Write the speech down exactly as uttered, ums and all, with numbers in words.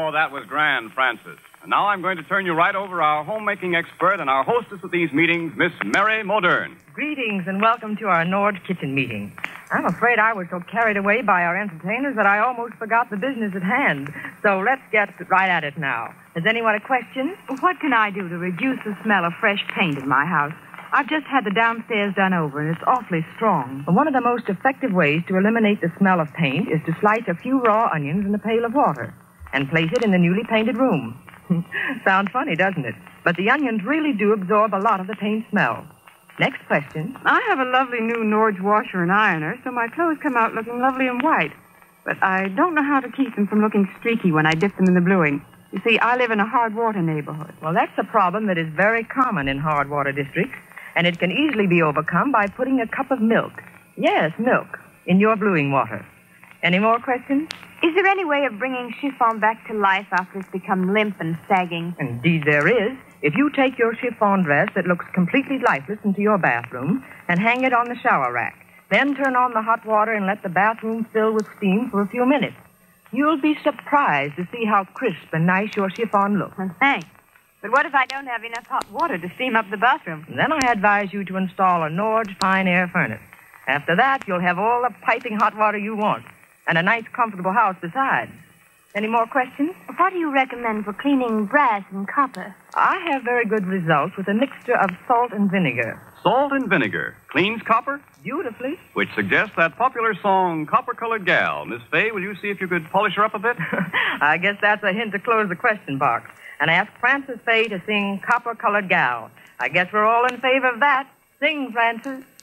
Oh, that was grand, Francis. And now I'm going to turn you right over our homemaking expert and our hostess of these meetings, Miss Mary Modern. Greetings and welcome to our Nord Kitchen meeting. I'm afraid I was so carried away by our entertainers that I almost forgot the business at hand. So let's get right at it now. Has anyone a question? What can I do to reduce the smell of fresh paint in my house? I've just had the downstairs done over, and it's awfully strong. Well, one of the most effective ways to eliminate the smell of paint is to slice a few raw onions in a pail of water and place it in the newly painted room. Sounds funny, doesn't it? But the onions really do absorb a lot of the paint smell. Next question. I have a lovely new Nord's washer and ironer, so my clothes come out looking lovely and white. But I don't know how to keep them from looking streaky when I dip them in the bluing. You see, I live in a hard water neighborhood. Well, that's a problem that is very common in hard water districts, and it can easily be overcome by putting a cup of milk. Yes, milk, in your bluing water. Any more questions? Is there any way of bringing chiffon back to life after it's become limp and sagging? Indeed there is. If you take your chiffon dress that looks completely lifeless into your bathroom and hang it on the shower rack, then turn on the hot water and let the bathroom fill with steam for a few minutes, you'll be surprised to see how crisp and nice your chiffon looks. Well, thanks. But what if I don't have enough hot water to steam up the bathroom? Then I advise you to install a Nord fine air furnace. After that, you'll have all the piping hot water you want, and a nice, comfortable house besides. Any more questions? What do you recommend for cleaning brass and copper? I have very good results with a mixture of salt and vinegar. Salt and vinegar cleans copper? Beautifully. Which suggests that popular song, Copper-Colored Gal. Miss Fay, will you see if you could polish her up a bit? I guess that's a hint to close the question box and ask Frances Fay to sing Copper-Colored Gal. I guess we're all in favor of that. Sing, Frances.